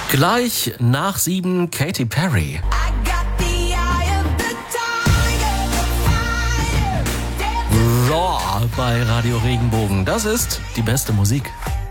Gleich nach 7 Katy Perry. Raw bei Radio Regenbogen. Das ist die beste Musik.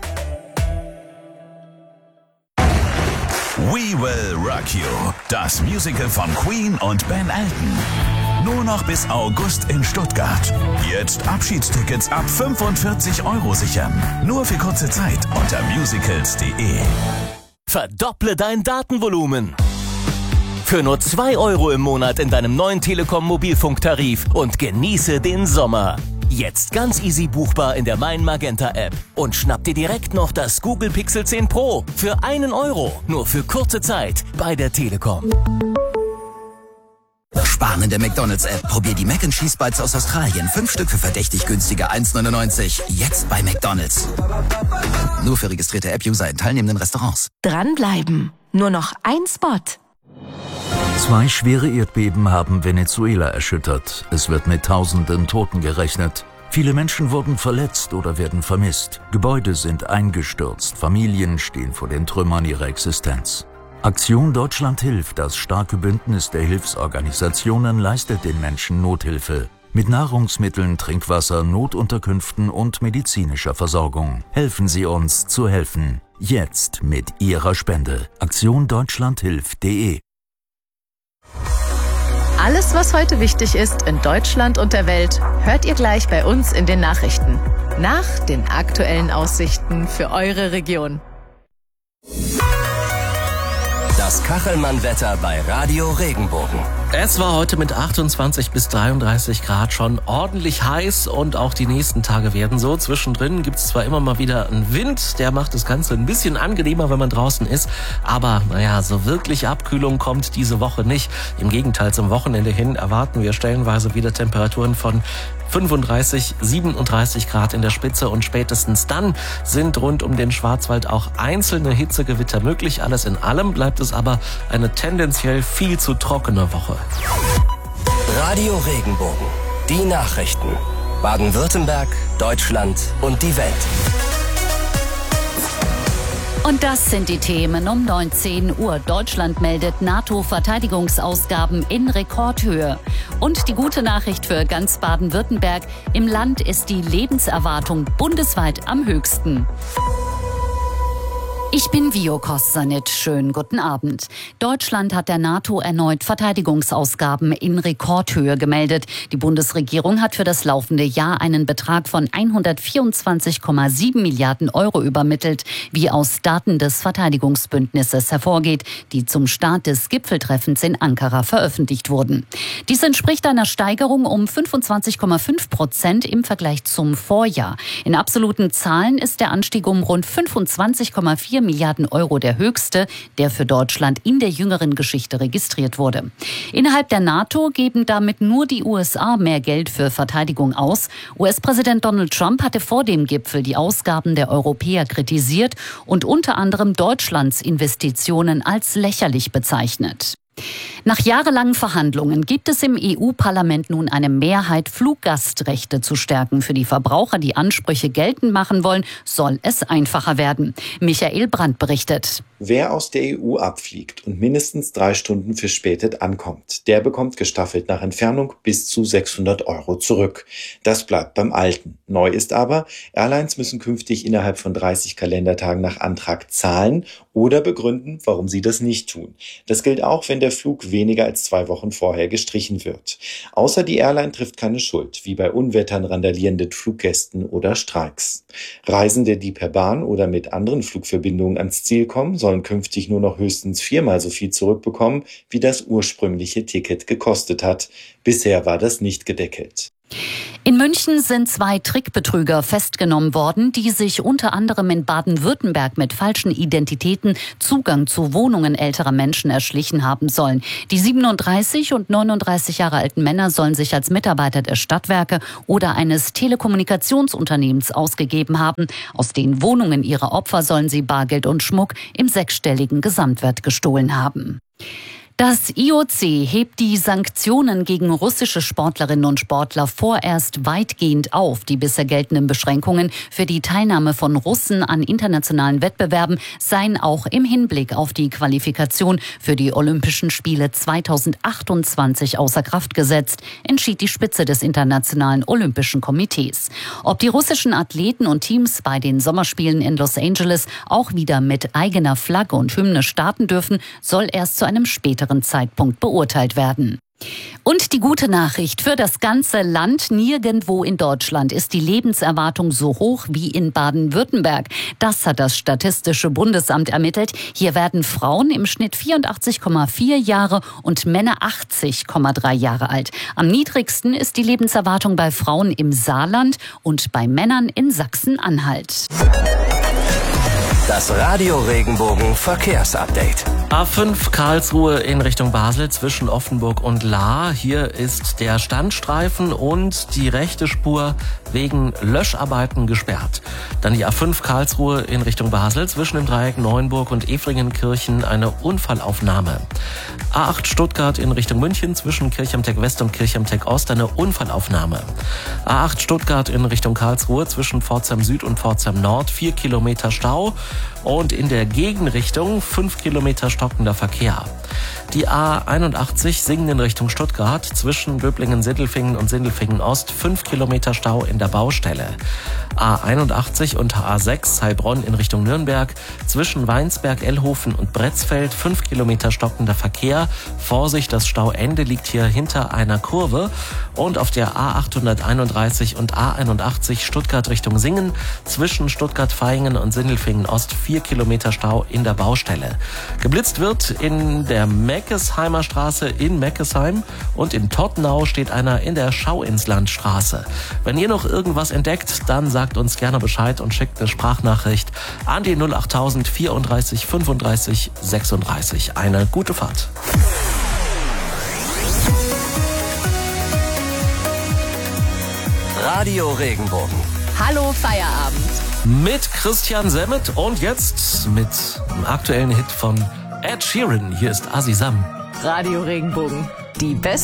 We Will Rock You. Das Musical von Queen und Ben Elton. Nur noch bis August in Stuttgart. Jetzt Abschiedstickets ab 45 € sichern. Nur für kurze Zeit unter musicals.de. Verdopple dein Datenvolumen. Für nur 2 € im Monat in deinem neuen Telekom-Mobilfunktarif und genieße den Sommer. Jetzt ganz easy buchbar in der Mein Magenta App. Und schnapp dir direkt noch das Google Pixel 10 Pro für 1 €. Nur für kurze Zeit bei der Telekom. Sparen in der McDonald's App. Probier die Mac & Cheese Bites aus Australien. 5 Stück für verdächtig günstige 1,99. Jetzt bei McDonald's. Nur für registrierte App-User in teilnehmenden Restaurants. Dranbleiben. Nur noch ein Spot. 2 schwere Erdbeben haben Venezuela erschüttert. Es wird mit Tausenden Toten gerechnet. Viele Menschen wurden verletzt oder werden vermisst. Gebäude sind eingestürzt. Familien stehen vor den Trümmern ihrer Existenz. Aktion Deutschland hilft, das starke Bündnis der Hilfsorganisationen, leistet den Menschen Nothilfe. Mit Nahrungsmitteln, Trinkwasser, Notunterkünften und medizinischer Versorgung. Helfen Sie uns zu helfen. Jetzt mit Ihrer Spende. aktiondeutschlandhilft.de. Alles, was heute wichtig ist in Deutschland und der Welt, hört ihr gleich bei uns in den Nachrichten. Nach den aktuellen Aussichten für eure Region. Das Kachelmann-Wetter bei Radio Regenbogen. Es war heute mit 28 bis 33 Grad schon ordentlich heiß und auch die nächsten Tage werden so. Zwischendrin gibt es zwar immer mal wieder einen Wind, der macht das Ganze ein bisschen angenehmer, wenn man draußen ist. Aber so wirklich Abkühlung kommt diese Woche nicht. Im Gegenteil, zum Wochenende hin erwarten wir stellenweise wieder Temperaturen von 35, 37 Grad in der Spitze und spätestens dann sind rund um den Schwarzwald auch einzelne Hitzegewitter möglich. Alles in allem bleibt es aber eine tendenziell viel zu trockene Woche. Radio Regenbogen. Die Nachrichten. Baden-Württemberg, Deutschland und die Welt. Und das sind die Themen um 19 Uhr. Deutschland meldet NATO-Verteidigungsausgaben in Rekordhöhe. Und die gute Nachricht für ganz Baden-Württemberg: Im Land ist die Lebenserwartung bundesweit am höchsten. Ich bin Vio Kossanit. Schönen guten Abend. Deutschland hat der NATO erneut Verteidigungsausgaben in Rekordhöhe gemeldet. Die Bundesregierung hat für das laufende Jahr einen Betrag von 124,7 Milliarden € übermittelt, wie aus Daten des Verteidigungsbündnisses hervorgeht, die zum Start des Gipfeltreffens in Ankara veröffentlicht wurden. Dies entspricht einer Steigerung um 25,5% im Vergleich zum Vorjahr. In absoluten Zahlen ist der Anstieg um rund 25,4 Milliarden € der höchste, der für Deutschland in der jüngeren Geschichte registriert wurde. Innerhalb der NATO geben damit nur die USA mehr Geld für Verteidigung aus. US-Präsident Donald Trump hatte vor dem Gipfel die Ausgaben der Europäer kritisiert und unter anderem Deutschlands Investitionen als lächerlich bezeichnet. Nach jahrelangen Verhandlungen gibt es im EU-Parlament nun eine Mehrheit, Fluggastrechte zu stärken. Für die Verbraucher, die Ansprüche geltend machen wollen, soll es einfacher werden. Michael Brandt berichtet. Wer aus der EU abfliegt und mindestens 3 Stunden verspätet ankommt, der bekommt gestaffelt nach Entfernung bis zu 600 € zurück. Das bleibt beim Alten. Neu ist aber, Airlines müssen künftig innerhalb von 30 Kalendertagen nach Antrag zahlen oder begründen, warum sie das nicht tun. Das gilt auch, wenn der Flug weniger als 2 Wochen vorher gestrichen wird. Außer die Airline trifft keine Schuld, wie bei Unwettern, randalierenden Fluggästen oder Streiks. Reisende, die per Bahn oder mit anderen Flugverbindungen ans Ziel kommen, sollen künftig nur noch höchstens 4-mal so viel zurückbekommen, wie das ursprüngliche Ticket gekostet hat. Bisher war das nicht gedeckelt. In München sind 2 Trickbetrüger festgenommen worden, die sich unter anderem in Baden-Württemberg mit falschen Identitäten Zugang zu Wohnungen älterer Menschen erschlichen haben sollen. Die 37 und 39 Jahre alten Männer sollen sich als Mitarbeiter der Stadtwerke oder eines Telekommunikationsunternehmens ausgegeben haben. Aus den Wohnungen ihrer Opfer sollen sie Bargeld und Schmuck im 6-stelligen Gesamtwert gestohlen haben. Das IOC hebt die Sanktionen gegen russische Sportlerinnen und Sportler vorerst weitgehend auf. Die bisher geltenden Beschränkungen für die Teilnahme von Russen an internationalen Wettbewerben seien auch im Hinblick auf die Qualifikation für die Olympischen Spiele 2028 außer Kraft gesetzt, entschied die Spitze des Internationalen Olympischen Komitees. Ob die russischen Athleten und Teams bei den Sommerspielen in Los Angeles auch wieder mit eigener Flagge und Hymne starten dürfen, soll erst zu einem späteren Zeitpunkt beurteilt werden. Und die gute Nachricht für das ganze Land: Nirgendwo in Deutschland ist die Lebenserwartung so hoch wie in Baden-Württemberg. Das hat das Statistische Bundesamt ermittelt. Hier werden Frauen im Schnitt 84,4 Jahre und Männer 80,3 Jahre alt. Am niedrigsten ist die Lebenserwartung bei Frauen im Saarland und bei Männern in Sachsen-Anhalt. Das Radio Regenbogen Verkehrsupdate. A5 Karlsruhe in Richtung Basel zwischen Offenburg und Lahr. Hier ist der Standstreifen und die rechte Spur wegen Löscharbeiten gesperrt. Dann die A5 Karlsruhe in Richtung Basel zwischen dem Dreieck Neuenburg und Efringenkirchen eine Unfallaufnahme. A8 Stuttgart in Richtung München zwischen Kirchheimteck West und Kirchheimteck Ost eine Unfallaufnahme. A8 Stuttgart in Richtung Karlsruhe zwischen Pforzheim Süd und Pforzheim Nord 4 Kilometer Stau und in der Gegenrichtung 5 Kilometer stockender Verkehr. Die A81 Singen in Richtung Stuttgart zwischen Böblingen-Sindelfingen und Sindelfingen-Ost 5 Kilometer Stau in der Baustelle. A81 und A6 Heilbronn in Richtung Nürnberg zwischen Weinsberg, Ellhofen und Bretzfeld 5 Kilometer stockender Verkehr. Vorsicht, das Stauende liegt hier hinter einer Kurve. Und auf der A831 und A81 Stuttgart Richtung Singen zwischen Stuttgart-Vaihingen und Sindelfingen-Ost 4 Kilometer Stau in der Baustelle. Geblitzt wird in der Meckesheimer Straße in Meckesheim und in Tottenau steht einer in der Schauinslandstraße. Wenn ihr noch irgendwas entdeckt, dann sagt uns gerne Bescheid und schickt eine Sprachnachricht an die 08000 34 35 36. Eine gute Fahrt. Radio Regenbogen. Hallo Feierabend. Mit Christian Semmet und jetzt mit einem aktuellen Hit von Ed Sheeran. Hier ist Azizam. Radio Regenbogen. Die beste